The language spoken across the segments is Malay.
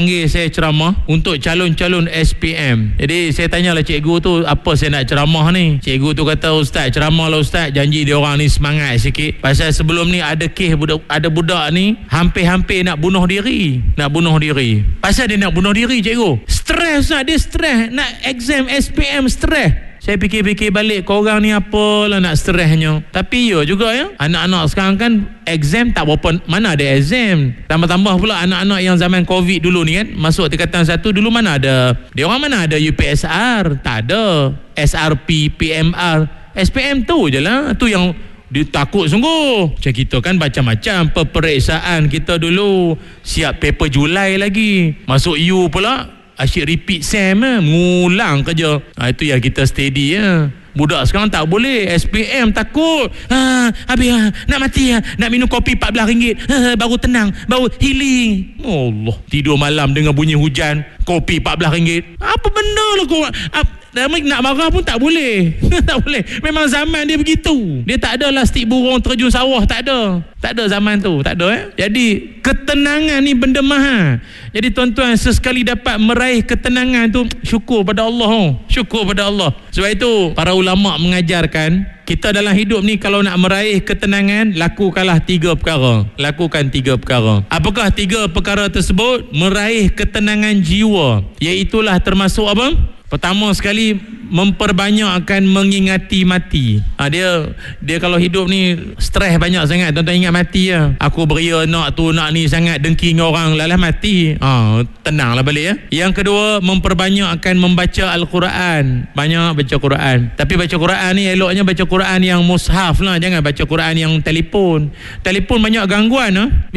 panggil saya ceramah untuk calon-calon SPM. Jadi saya tanyalah cikgu tu, apa saya nak ceramah ni? Cikgu tu kata, ustaz ceramah lah ustaz, janji dia orang ni semangat sikit. Pasal sebelum ni ada kes ada budak ni hampir-hampir nak bunuh diri. Pasal dia nak bunuh diri cikgu. Stres lah, dia stres nak exam SPM, stres. Saya fikir-fikir balik, korang ni apalah nak stresnya. Tapi ya juga ya, anak-anak sekarang kan exam tak berapa, mana ada exam. Tambah-tambah pula anak-anak yang zaman COVID dulu ni kan, masuk tingkatan 1 dulu mana ada. Dia orang mana ada UPSR, tak ada. SRP, PMR, SPM tu je lah. Tu yang dia takut sungguh. Macam kita kan macam-macam peperiksaan kita dulu. Siap paper Julai lagi. Masuk U pula asyik repeat SEM mengulang kerja. Itu yang kita steady ya. Budak sekarang tak boleh. SPM takut. Habis nak mati nak minum kopi RM14 baru tenang, baru healing. Allah, tidur malam dengan bunyi hujan, kopi RM14. Apa benda lah kau? Nak marah pun tak boleh. Tak boleh. Memang zaman dia begitu. Dia tak ada lastik burung terjun sawah, tak ada. Tak ada zaman tu, tak ada. Jadi ketenangan ni benda mahal. Jadi tuan-tuan, sesekali dapat meraih ketenangan tu, syukur pada Allah. Syukur pada Allah. Sebab itu para ulama mengajarkan kita dalam hidup ni kalau nak meraih ketenangan, lakukanlah 3 perkara. Lakukan 3 perkara. Apakah 3 perkara tersebut? Meraih ketenangan jiwa. Iaitulah termasuk apa? Pertama sekali, memperbanyakkan mengingati mati. Dia kalau hidup ni stres banyak sangat, tuan-tuan ingat mati ya. Aku beria nak tu nak ni sangat, dengki dengan orang, lalah mati. Tenanglah balik ya. Yang kedua, memperbanyakkan membaca Al-Quran. Banyak baca Quran. Tapi baca Quran ni eloknya baca Quran yang mushaf lah, jangan baca Quran yang telefon. Telefon banyak gangguan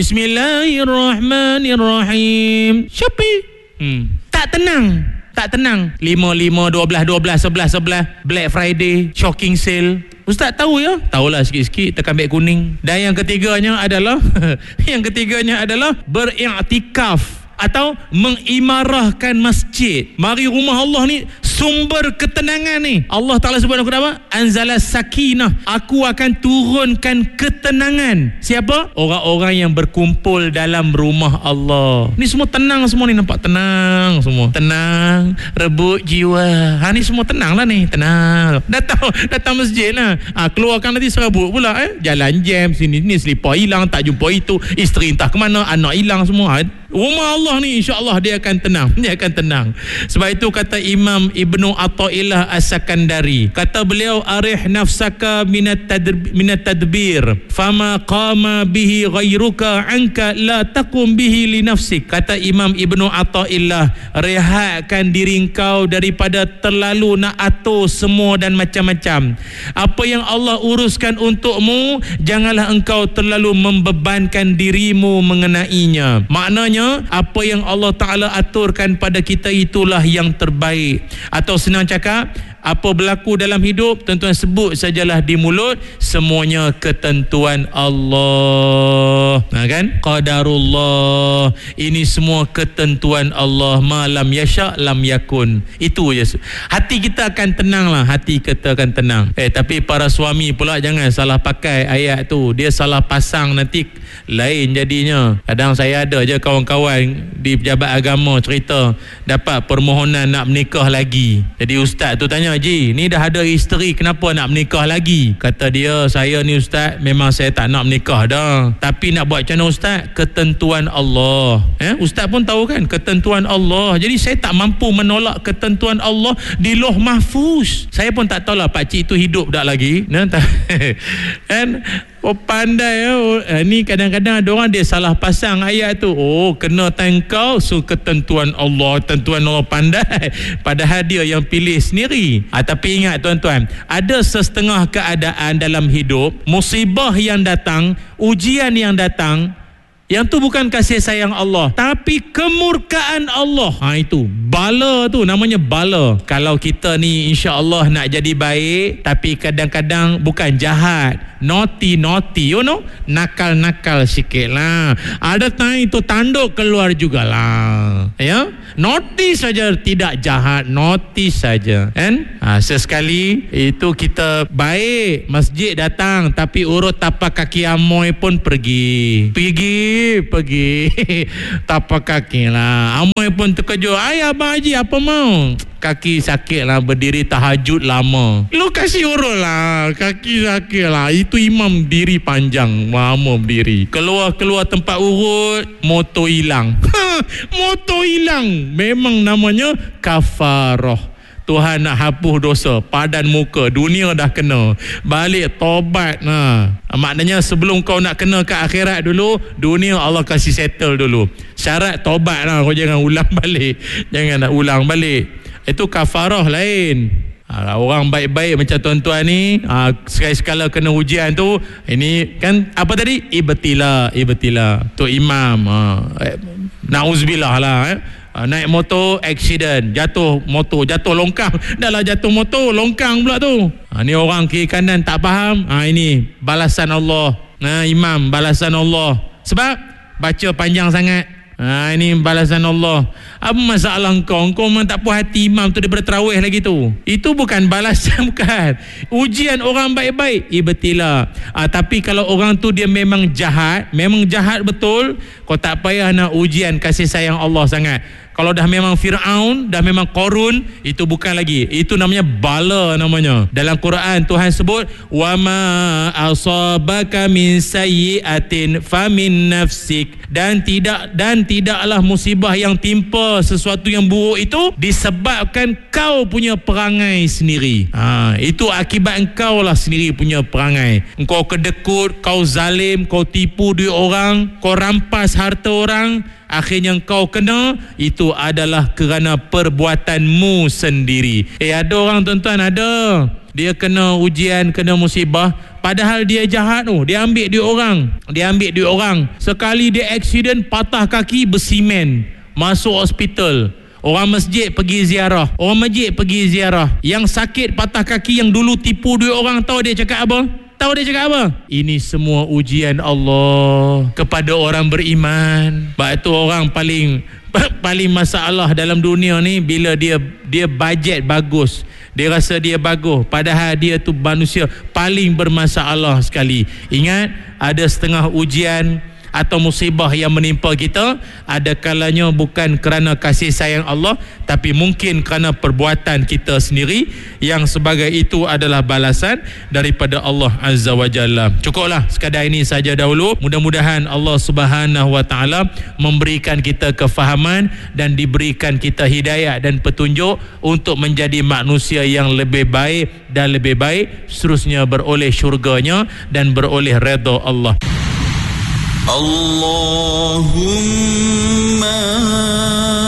Bismillahirrahmanirrahim. Tak tenang. 5, 12, 11, Black Friday, shocking sale. Ustaz tahu ya? Tahulah sikit-sikit, tekan beg kuning. Dan yang ketiganya adalah beriktikaf atau mengimarahkan masjid. Mari rumah Allah ni sumber ketenangan ni. Allah Ta'ala sebut dalam Quran apa? Anzala sakinah. Aku akan turunkan ketenangan. Siapa? Orang-orang yang berkumpul dalam rumah Allah. Ni semua tenang semua ni, nampak tenang semua. Tenang, rebut jiwa. Ni semua tenang lah ni, tenang. Datang masjid lah. Keluarkan nanti serabut pula Jalan jam sini selipar hilang, tak jumpa itu, isteri entah ke mana, anak hilang semua. Rumah Allah ni insya-Allah dia akan tenang. Sebab itu kata Imam Ibnu Athaillah As-Sakandari, kata beliau, arih nafsaka minat tadbir fama qama bihi ghairuka anka la taqum bihi li nafsik. Kata Imam Ibnu Athaillah, rehatkan diri kau daripada terlalu nak atur semua dan macam-macam. Apa yang Allah uruskan untukmu, janganlah engkau terlalu membebankan dirimu mengenainya. Maknanya apa yang Allah Ta'ala aturkan pada kita itulah yang terbaik. Atau senang cakap, apa berlaku dalam hidup, tuan-tuan sebut sajalah di mulut, semuanya ketentuan Allah. Kan? Qadarullah. Ini semua ketentuan Allah. Ma lam yasha' lam yakun. Itu je. Hati kita akan tenang lah. Hati kita akan tenang. Tapi para suami pula jangan salah pakai ayat tu. Dia salah pasang, nanti lain jadinya. Kadang saya ada je kawan-kawan di pejabat agama cerita dapat permohonan nak menikah lagi. Jadi ustaz tu tanya, Haji, ni dah ada isteri, kenapa nak menikah lagi? Kata dia, saya ni ustaz, memang saya tak nak menikah dah, tapi nak buat macam mana ustaz? Ketentuan Allah. Ustaz pun tahu kan, ketentuan Allah. Jadi saya tak mampu menolak ketentuan Allah di Lauh Mahfuz. Saya pun tak tahulah pakcik itu hidup tak lagi. Kan? Pandai ni kadang-kadang ada orang dia salah pasang ayat tu. Kena tangkau ketentuan Allah. Tentuan Allah pandai. Padahal dia yang pilih sendiri. Tapi ingat tuan-tuan, ada setengah keadaan dalam hidup, musibah yang datang, ujian yang datang, yang tu bukan kasih sayang Allah, tapi kemurkaan Allah. Itu bala, tu namanya bala. Kalau kita ni insya-Allah nak jadi baik, tapi kadang-kadang bukan jahat, naughty, you know, nakal sikit lah. Ada time itu tanduk keluar jugalah. Ya, notis saja, tidak jahat, notis saja kan. Sesekali itu kita baik, masjid datang tapi urut tapak kaki amoy pun pergi tapak kaki lah. Amoy pun terkejut, ayah abang haji apa mau? Kaki sakit lah, berdiri tahajud lama. Lu kasih urut lah, kaki sakit lah. Itu imam diri panjang, lama berdiri. Keluar tempat urut, motor hilang. Motor hilang. Memang namanya kafarah. Tuhan nak hapus dosa, padan muka, dunia dah kena, balik tobat. Maknanya sebelum kau nak kena ke akhirat dulu, dunia Allah kasih settle dulu. Syarat tobat lah, kau jangan ulang balik. Jangan nak ulang balik. Itu kafarah lain. Orang baik-baik macam tuan-tuan ni, sekali-sekala kena ujian tu, ini kan apa tadi? Ibtila tu imam. Na'uzubillah lah. Naik motor, accident, jatuh motor, jatuh longkang. Dah lah jatuh motor, longkang pula tu. Ni orang kiri kanan tak faham. Ini balasan Allah. Imam, balasan Allah. Sebab baca panjang sangat. Ini balasan Allah. Apa masalah kau memang tak puas hati imam tu daripada tarawih lagi tu. Itu bukan balasan, bukan. Ujian orang baik-baik, ibtila. Tapi kalau orang tu dia memang jahat betul, kau tak payah nak ujian kasih sayang Allah sangat. Kalau dah memang Fir'aun, dah memang Qarun, itu bukan lagi. Itu namanya bala namanya. Dalam Quran Tuhan sebut, wa ma asabaka min sayyi'atin famin nafsik, dan tidaklah musibah yang timpa sesuatu yang buruk itu disebabkan kau punya perangai sendiri. Itu akibat engkau lah sendiri punya perangai. Engkau kedekut, kau zalim, kau tipu duit orang, kau rampas harta orang, akhirnya kau kena, itu adalah kerana perbuatanmu sendiri. Ada orang tuan-tuan, ada dia kena ujian, kena musibah, padahal dia jahat tu, dia ambil duit orang, sekali dia accident, patah kaki, bersimen, masuk hospital. Orang masjid pergi ziarah, yang sakit patah kaki, yang dulu tipu duit orang, tahu dia cakap apa? Ini semua ujian Allah kepada orang beriman. Sebab itu orang paling masalah dalam dunia ni bila dia bajet bagus, dia rasa dia bagus, padahal dia tu manusia paling bermasalah sekali. Ingat, ada setengah ujian atau musibah yang menimpa kita, ada kalanya bukan kerana kasih sayang Allah, tapi mungkin kerana perbuatan kita sendiri, yang sebagai itu adalah balasan daripada Allah Azza wa Jalla. Cukuplah sekadar ini saja dahulu. Mudah-mudahan Allah Subhanahu wa Ta'ala memberikan kita kefahaman dan diberikan kita hidayah dan petunjuk untuk menjadi manusia yang lebih baik dan lebih baik, seterusnya beroleh syurganya dan beroleh redha Allah. Allahumma